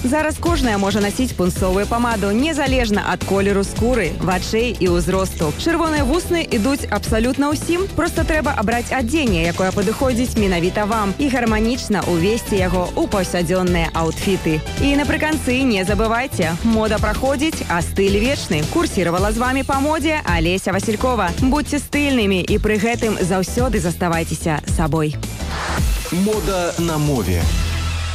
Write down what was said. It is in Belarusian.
Зараз кожная можа насіць пунцовую памаду, незалежна ад колеру скуры, вачэй і ўзросту. Чырвоныя вусны ідуць абсалютна ўсім, проста трэба абраць адзенне, якое падыходзіць менавіта вам, і гарманічна увесці яго ў паўсядзённыя аўтфіты. І напрыканцы не забывайце, мода праходзіць, а стыль вечны. Курсіравала з вами па модзе Алеся Василькова. Будьце стыльнымі і пры гэтым заўсёды заставайцеся сабой. Мода на мове.